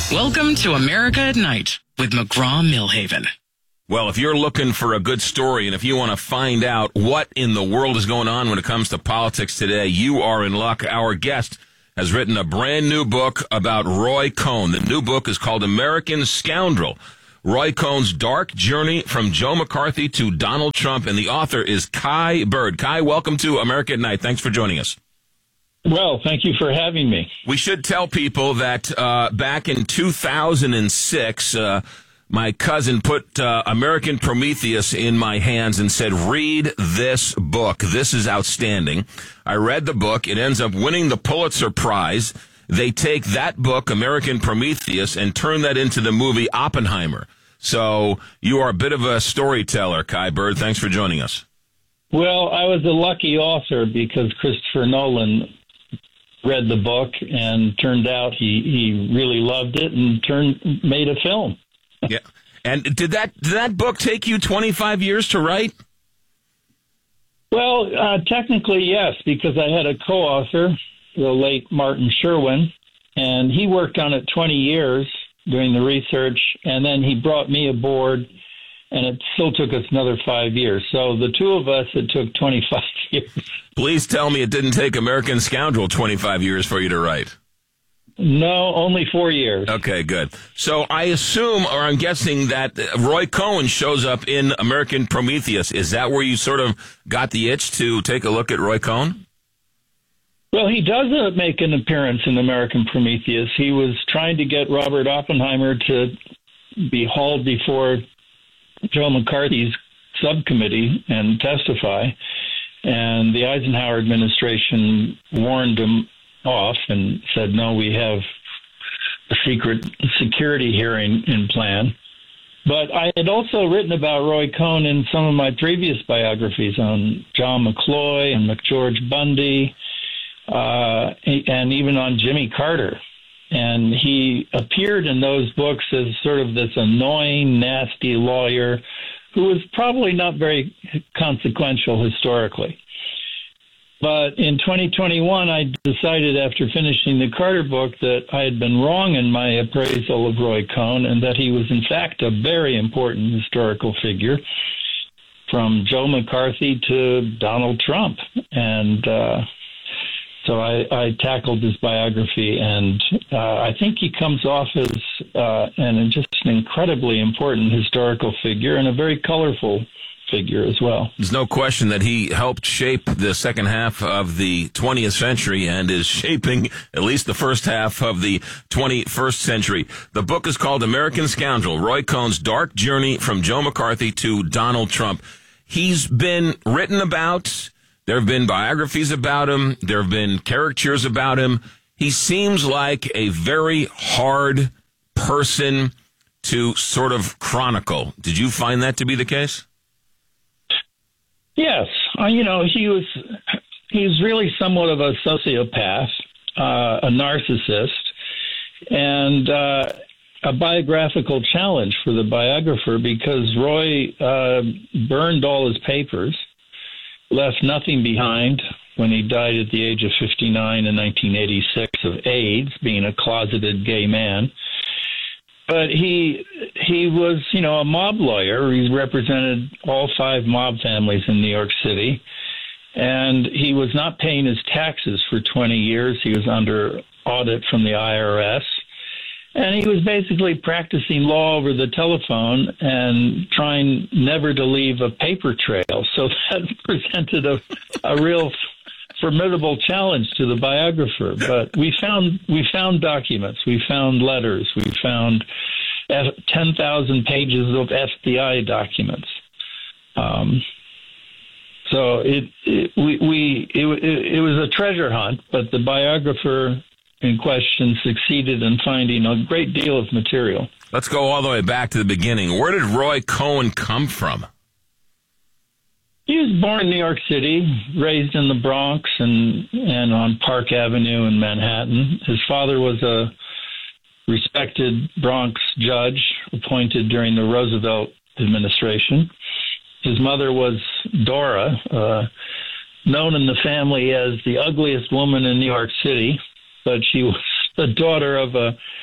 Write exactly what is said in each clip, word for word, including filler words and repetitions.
Welcome to America at Night with McGraw-Millhaven. Well, if you're looking for a good story and if you want to find out what in the world is going on when it comes to politics today, you are in luck. Our guest has written a brand new book about Roy Cohn. The new book is called American Scoundrel: Roy Cohn's Dark Journey from Joe McCarthy to Donald Trump. And the author is Kai Bird. Kai, welcome to America at Night. Thanks for joining us. Well, thank you for having me. We should tell people that uh, back in two thousand six, uh, my cousin put uh, American Prometheus in my hands and said, read this book. This is outstanding. I read the book. It ends up winning the Pulitzer Prize. They take that book, American Prometheus, and turn that into the movie Oppenheimer. So you are a bit of a storyteller, Kai Bird. Thanks for joining us. Well, I was a lucky author because Christopher Nolan read the book and turned out he, he really loved it and turned made a film. Yeah. And did that did that book take you twenty-five years to write? Well, uh, technically, yes, because I had a co-author, the late Martin Sherwin, and he worked on it twenty years doing the research, and then he brought me aboard, and it still took us another five years. So the two of us, it took twenty-five years. Please tell me it didn't take American Scoundrel twenty-five years for you to write. No, only four years. Okay, good. So I assume, or I'm guessing, that Roy Cohn shows up in American Prometheus. Is that where you sort of got the itch to take a look at Roy Cohn? Well, he does uh, make an appearance in American Prometheus. He was trying to get Robert Oppenheimer to be hauled before Joe McCarthy's subcommittee and testify. And the Eisenhower administration warned him off and said, no, we have a secret security hearing in plan. But I had also written about Roy Cohn in some of my previous biographies on John McCloy and McGeorge Bundy, uh, and even on Jimmy Carter. And he appeared in those books as sort of this annoying, nasty lawyer who was probably not very consequential historically. But in twenty twenty-one, I decided after finishing the Carter book that I had been wrong in my appraisal of Roy Cohn and that he was, in fact, a very important historical figure from Joe McCarthy to Donald Trump. And uh, so I, I tackled his biography, and uh, I think he comes off as uh, an, just an incredibly important historical figure and a very colorful figure as well. There's no question that he helped shape the second half of the twentieth century and is shaping at least the first half of the twenty-first century. The book is called American Scoundrel: Roy Cohn's Dark Journey from Joe McCarthy to Donald Trump. He's been written about. There have been biographies about him. There have been caricatures about him. He seems like a very hard person to sort of chronicle. Did you find that to be the case? Yes. Uh, you know, he was he was really somewhat of a sociopath, uh, a narcissist, and uh, a biographical challenge for the biographer because Roy uh, burned all his papers, left nothing behind when he died at the age of fifty-nine in nineteen eighty-six of AIDS, being a closeted gay man. But he he was, you know, a mob lawyer. He represented all five mob families in New York City. And he was not paying his taxes for twenty years. He was under audit from the I R S. And he was basically practicing law over the telephone and trying never to leave a paper trail. So that presented a, a real formidable challenge to the biographer. But we found we found documents, we found letters, we found ten thousand pages of F B I documents. Um, so it, it we, we it, it, it was a treasure hunt, but the biographer in question succeeded in finding a great deal of material. Let's go all the way back to the beginning. Where did Roy Cohn come from? He was born in New York City, raised in the Bronx and and on Park Avenue in Manhattan. His father was a respected Bronx judge appointed during the Roosevelt administration. His mother was Dora, uh, known in the family as the ugliest woman in New York City, but she was the daughter of a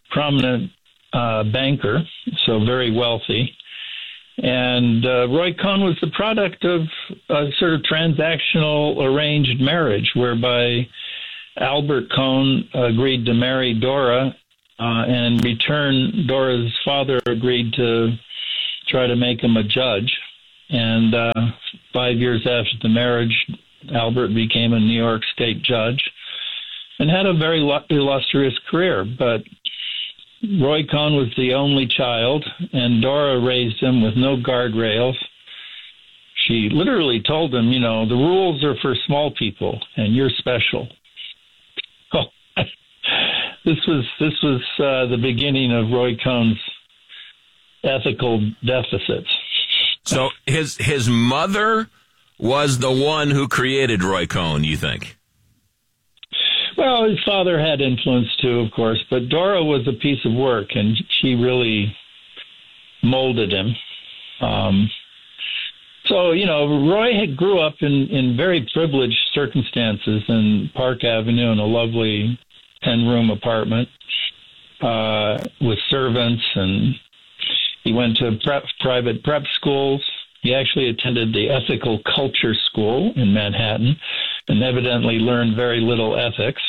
prominent uh, banker, so very wealthy. And uh, Roy Cohn was the product of a sort of transactional arranged marriage, whereby Albert Cohn agreed to marry Dora, uh, and in return, Dora's father agreed to try to make him a judge. And uh, five years after the marriage, Albert became a New York State judge and had a very illustrious career. But Roy Cohn was the only child, and Dora raised him with no guardrails. She literally told him, you know, the rules are for small people, and you're special. Oh, this was this was uh, the beginning of Roy Cohn's ethical deficits. So his his mother was the one who created Roy Cohn, you think? Well, his father had influence too, of course, but Dora was a piece of work, and she really molded him. Um, so, you know, Roy had grew up in, in very privileged circumstances in Park Avenue in a lovely ten-room apartment uh, with servants, and he went to prep, private prep schools. He actually attended the Ethical Culture School in Manhattan and evidently learned very little ethics.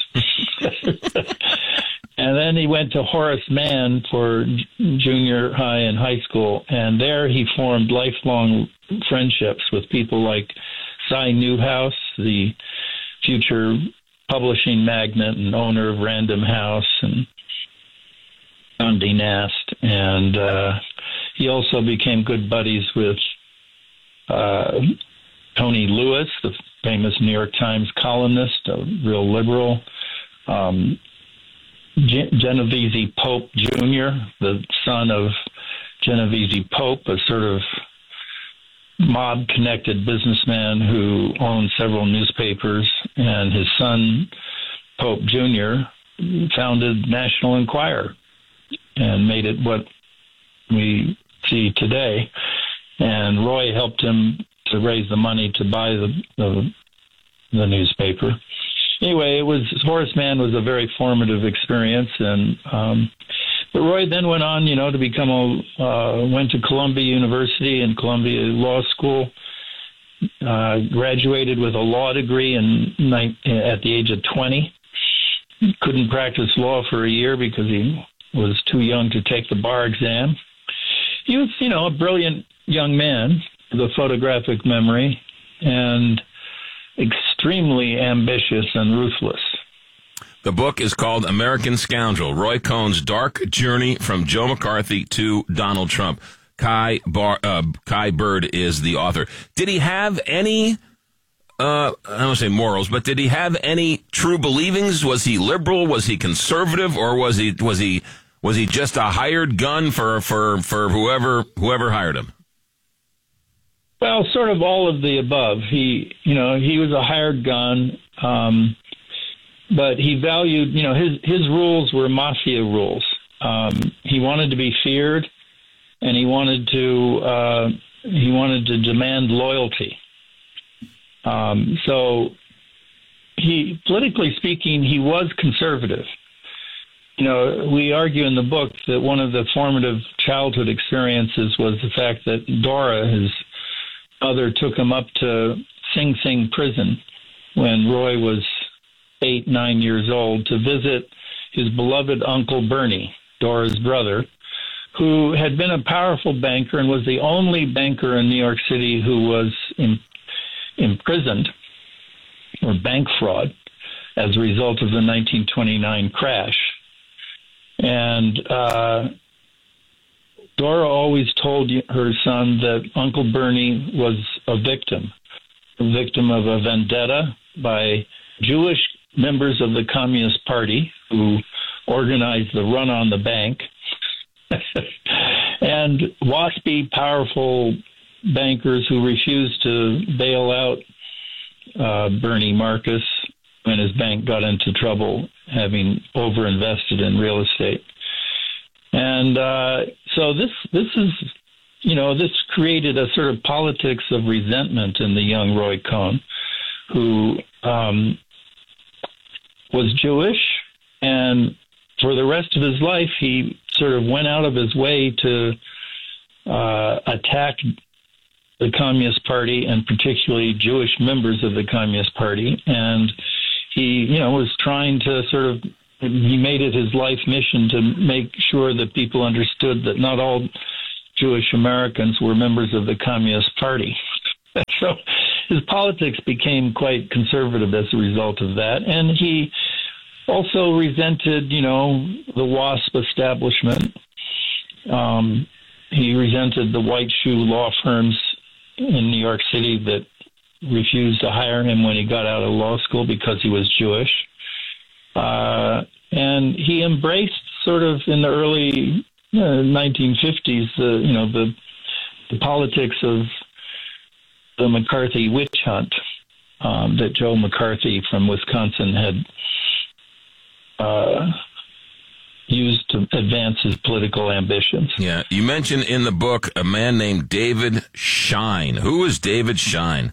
And then he went to Horace Mann for junior high and high school, and there he formed lifelong friendships with people like Cy Newhouse, the future publishing magnate and owner of Random House, and Condé Nast. And uh, he also became good buddies with uh, Tony Lewis, the famous New York Times columnist, a real liberal. Um, Gen- Genovese Pope Junior, the son of Genovese Pope, a sort of mob-connected businessman who owned several newspapers, and his son, Pope Junior, founded National Enquirer and made it what we see today. And Roy helped him to raise the money to buy the the, the newspaper. Anyway, it was Horace Mann was a very formative experience, and um, but Roy then went on, you know, to become a uh, went to Columbia University and Columbia Law School. Uh, graduated with a law degree in at the age of twenty. Couldn't practice law for a year because he was too young to take the bar exam. He was, you know, a brilliant young man with a photographic memory and extremely ambitious and ruthless. The book is called American Scoundrel, Roy Cohn's Dark Journey from Joe McCarthy to Donald Trump. Kai, Bar, uh, Kai Bird is the author. Did he have any, uh, I don't want to say morals, but did he have any true believings? Was he liberal? Was he conservative? Or was he, was he, was he just a hired gun for, for, for whoever, whoever hired him? Well, sort of all of the above. He, you know, he was a hired gun, um, but he valued, you know, his his rules were mafia rules. Um, he wanted to be feared, and he wanted to uh, he wanted to demand loyalty. Um, so, he, politically speaking, he was conservative. You know, we argue in the book that one of the formative childhood experiences was the fact that Dora, his mother, took him up to Sing Sing prison when Roy was eight, nine years old to visit his beloved Uncle Bernie, Dora's brother, who had been a powerful banker and was the only banker in New York City who was in, imprisoned for bank fraud as a result of the nineteen twenty-nine crash. And uh, Dora always told her son that Uncle Bernie was a victim, a victim of a vendetta by Jewish members of the Communist Party who organized the run on the bank, and waspy, powerful bankers who refused to bail out uh, Bernie Marcus when his bank got into trouble, having overinvested in real estate. And uh, so this this is, you know, this created a sort of politics of resentment in the young Roy Cohn, who um, was Jewish and for the rest of his life, he sort of went out of his way to uh, attack the Communist Party and particularly Jewish members of the Communist Party. And he, you know, was trying to sort of, he made it his life mission to make sure that people understood that not all Jewish Americans were members of the Communist Party. So his politics became quite conservative as a result of that. And he also resented, you know, the WASP establishment. Um, he resented the white shoe law firms in New York City that refused to hire him when he got out of law school because he was Jewish. Uh, and he embraced sort of in the early uh, nineteen fifties, the, you know, the, the politics of the McCarthy witch hunt um, that Joe McCarthy from Wisconsin had uh, used to advance his political ambitions. Yeah, you mentioned in the book a man named David Schein. Who is David Schein?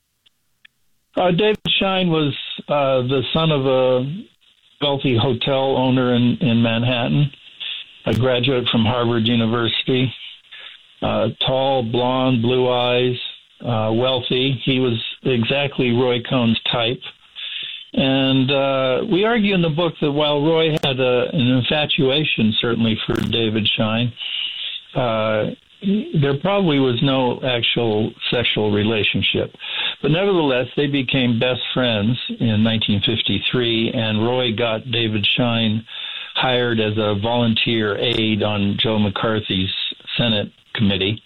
Uh, David Schein was uh, the son of a wealthy hotel owner in, in Manhattan, a graduate from Harvard University, uh, tall, blonde, blue eyes, uh, wealthy. He was exactly Roy Cohn's type. And uh, we argue in the book that while Roy had a, an infatuation, certainly, for David Schein, uh, there probably was no actual sexual relationship. But nevertheless, they became best friends in nineteen fifty-three, and Roy got David Schein hired as a volunteer aide on Joe McCarthy's Senate committee.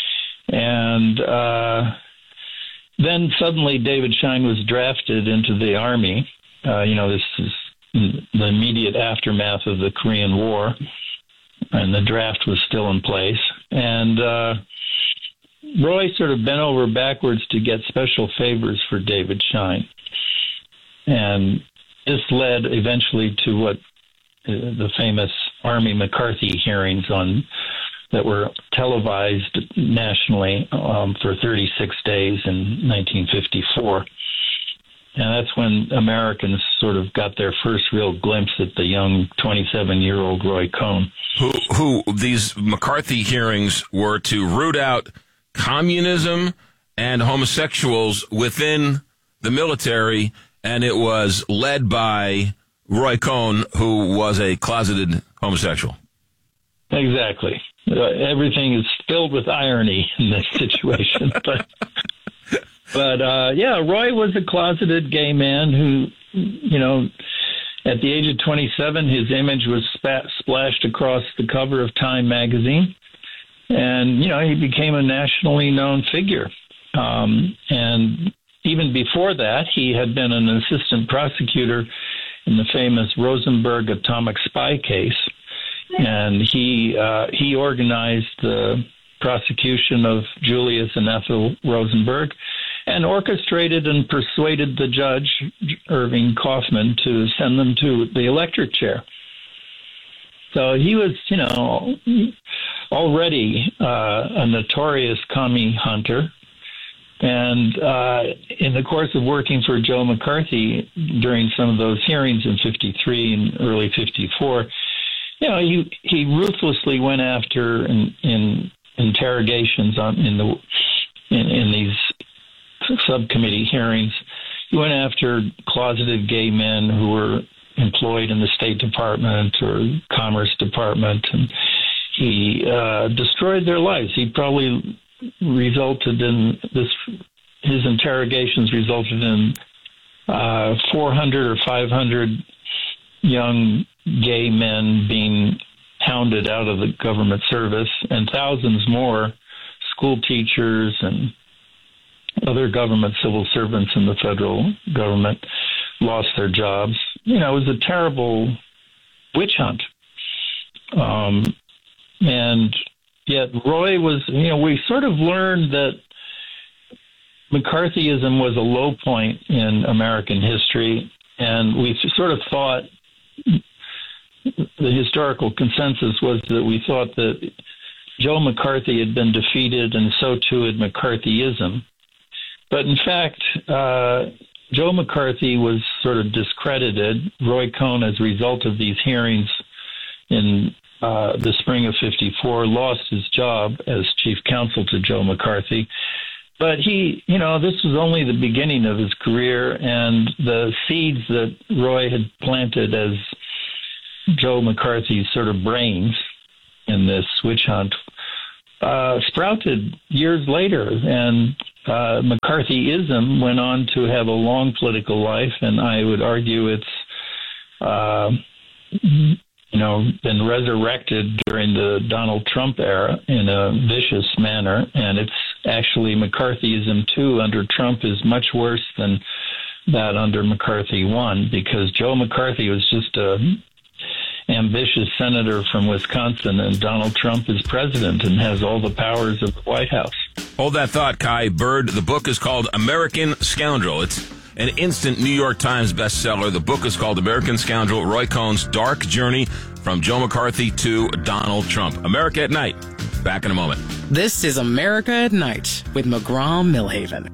And uh, then suddenly David Schein was drafted into the Army. Uh, you know, this is the immediate aftermath of the Korean War, and the draft was still in place. And uh, Roy sort of bent over backwards to get special favors for David Schein. And this led eventually to what uh, the famous Army McCarthy hearings on that were televised nationally um, for thirty-six days in nineteen fifty-four. And that's when Americans sort of got their first real glimpse at the young twenty-seven-year-old Roy Cohn. Who, who these McCarthy hearings were to root out communism and homosexuals within the military, and it was led by Roy Cohn, who was a closeted homosexual. Exactly. Uh, everything is filled with irony in this situation. but, but uh, yeah, Roy was a closeted gay man who, you know, at the age of twenty-seven, his image was spat, splashed across the cover of Time magazine. And, you know, he became a nationally known figure. Um, and even before that, he had been an assistant prosecutor in the famous Rosenberg atomic spy case. And he uh, he organized the prosecution of Julius and Ethel Rosenberg and orchestrated and persuaded the judge, Irving Kaufman, to send them to the electric chair. So he was, you know, already uh, a notorious commie hunter. And uh, in the course of working for Joe McCarthy during some of those hearings in fifty-three and early fifty-four, you know, he he ruthlessly went after in, in interrogations on in the in, in these subcommittee hearings. He went after closeted gay men who were employed in the State Department or Commerce Department, and he uh, destroyed their lives. He probably resulted in this. His interrogations resulted in uh, four hundred or five hundred young gay men being hounded out of the government service, and thousands more school teachers and other government civil servants in the federal government lost their jobs. You know, it was a terrible witch hunt. Um, and yet Roy was, you know, we sort of learned that McCarthyism was a low point in American history, and we sort of thought, the historical consensus was that we thought that Joe McCarthy had been defeated, and so too had McCarthyism. But in fact, uh, Joe McCarthy was sort of discredited. Roy Cohn, as a result of these hearings, in uh, the spring of fifty-four, lost his job as chief counsel to Joe McCarthy. But he, you know, this was only the beginning of his career, and the seeds that Roy had planted as Joe McCarthy's sort of brains in this witch hunt uh, sprouted years later, and uh, McCarthyism went on to have a long political life, and I would argue it's, uh, you know, been resurrected during the Donald Trump era in a vicious manner, and it's actually McCarthyism too under Trump is much worse than that under McCarthy one, because Joe McCarthy was just a ambitious senator from Wisconsin, and Donald Trump is president and has all the powers of the White House. Hold that thought, Kai Bird. The book is called American Scoundrel. It's an instant New York Times bestseller. The book is called American Scoundrel, Roy Cohn's Dark Journey from Joe McCarthy to Donald Trump. America at Night. Back in a moment. This is America at Night with McGraw-Milhaven.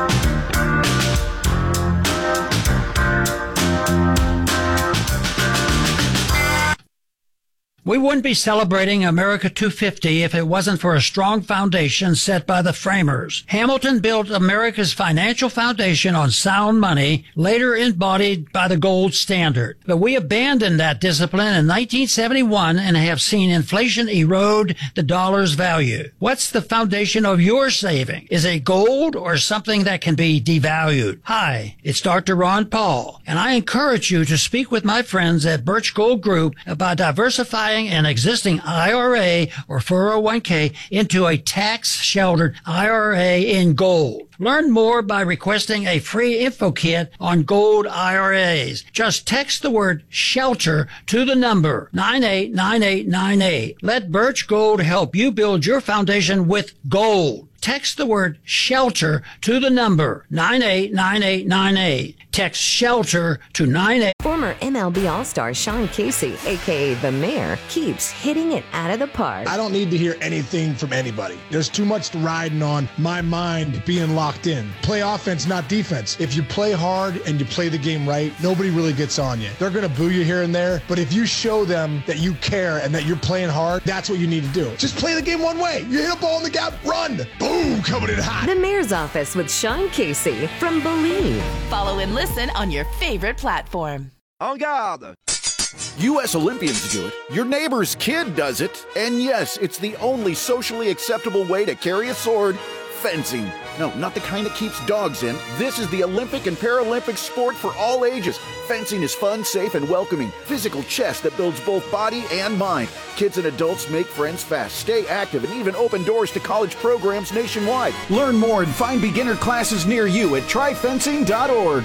We wouldn't be celebrating America two fifty if it wasn't for a strong foundation set by the framers. Hamilton built America's financial foundation on sound money, later embodied by the gold standard. But we abandoned that discipline in nineteen seventy-one and have seen inflation erode the dollar's value. What's the foundation of your saving? Is it gold or something that can be devalued? Hi, it's Doctor Ron Paul, and I encourage you to speak with my friends at Birch Gold Group about diversifying an existing I R A or four oh one k into a tax-sheltered I R A in gold. Learn more by requesting a free info kit on gold I R As. Just text the word SHELTER to the number nine eight nine eight nine eight. Let Birch Gold help you build your foundation with gold. Text the word SHELTER to the number nine eight nine eight nine eight. Text SHELTER to nine eight. Former M L B All-Star Sean Casey, a k a. The Mayor, keeps hitting it out of the park. I don't need to hear anything from anybody. There's too much riding on my mind being locked in. Play offense, not defense. If you play hard and you play the game right, nobody really gets on you. They're going to boo you here and there, but if you show them that you care and that you're playing hard, that's what you need to do. Just play the game one way. You hit a ball in the gap, run. Boom, coming in hot. The Mayor's Office with Sean Casey from Believe. Follow and listen on your favorite platform. En garde! U S Olympians do it, your neighbor's kid does it, and yes, it's the only socially acceptable way to carry a sword, fencing. No, not the kind that keeps dogs in. This is the Olympic and Paralympic sport for all ages. Fencing is fun, safe, and welcoming. Physical chess that builds both body and mind. Kids and adults make friends fast, stay active, and even open doors to college programs nationwide. Learn more and find beginner classes near you at try fencing dot org.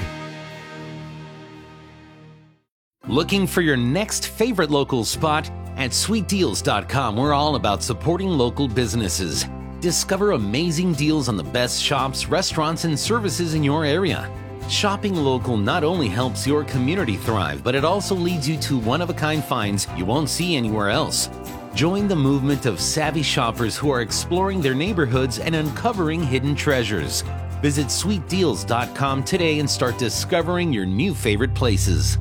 Looking for your next favorite local spot? At sweet deals dot com, we're all about supporting local businesses. Discover amazing deals on the best shops, restaurants, and services in your area. Shopping local not only helps your community thrive, but it also leads you to one-of-a-kind finds you won't see anywhere else. Join the movement of savvy shoppers who are exploring their neighborhoods and uncovering hidden treasures. Visit sweet deals dot com today and start discovering your new favorite places.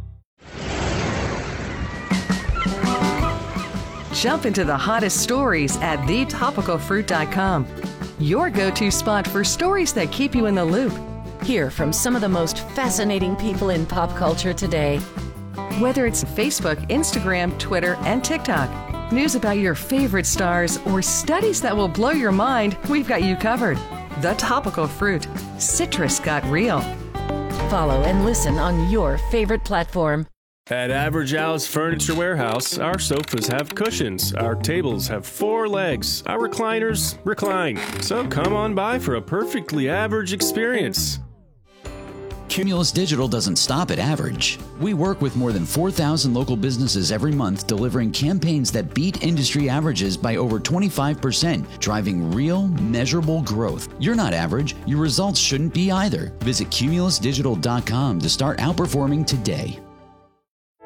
Jump into the hottest stories at the topical fruit dot com. Your go-to spot for stories that keep you in the loop. Hear from some of the most fascinating people in pop culture today. Whether it's Facebook, Instagram, Twitter, and TikTok, news about your favorite stars, or studies that will blow your mind, we've got you covered. The Topical Fruit. Citrus got real. Follow and listen on your favorite platform. At Average Al's Furniture Warehouse, our sofas have cushions, our tables have four legs, our recliners recline. So come on by for a perfectly average experience. Cumulus Digital doesn't stop at average. We work with more than four thousand local businesses every month, delivering campaigns that beat industry averages by over twenty-five percent, driving real, measurable growth. You're not average. Your results shouldn't be either. Visit cumulus digital dot com to start outperforming today.